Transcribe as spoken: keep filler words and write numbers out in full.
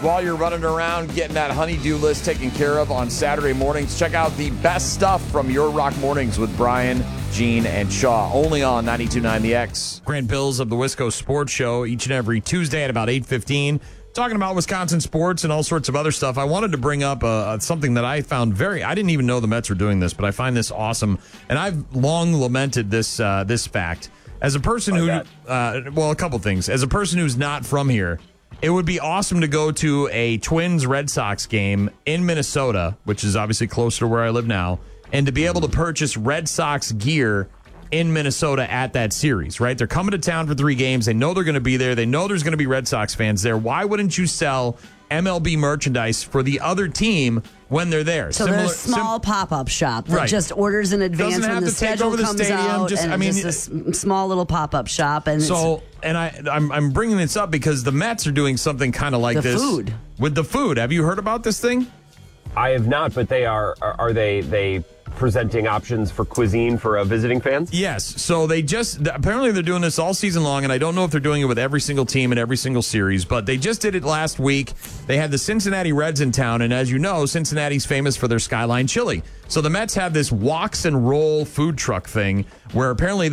while you're running around getting that honey-do list taken care of on Saturday mornings, check out the best stuff from Your Rock Mornings with Brian, Gene, and Shaw, only on ninety-two point nine The X. Grant Bills of the Wisco Sports Show each and every Tuesday at about eight fifteen. Talking about Wisconsin sports and all sorts of other stuff. I wanted to bring up uh, something that I found very, I didn't even know the Mets were doing this, but I find this awesome. And I've long lamented this uh, this fact. As a person who, uh, well, a couple things. As a person who's not from here, it would be awesome to go to a Twins-Red Sox game in Minnesota, which is obviously closer to where I live now, and to be able to purchase Red Sox gear in Minnesota at that series, right? They're coming to town for three games. They know they're going to be there. They know there's going to be Red Sox fans there. Why wouldn't you sell M L B merchandise for the other team when they're there? So Similar, there's a small sim- pop-up shop that Right. just orders in advance Doesn't when have the to take schedule over the comes stadium. out. Just- and I mean, just a s- small little pop-up shop. And So, it's, and I, I'm, I'm bringing this up because the Mets are doing something kind of like The this food. with the food. Have you heard about this thing? I have not, but they are. Are, are they they presenting options for cuisine for uh, visiting fans? Yes. So they just apparently they're doing this all season long, and I don't know if they're doing it with every single team in every single series, but they just did it last week. They had the Cincinnati Reds in town, and as you know, Cincinnati's famous for their Skyline chili. So the Mets have this Walks and Roll food truck thing where apparently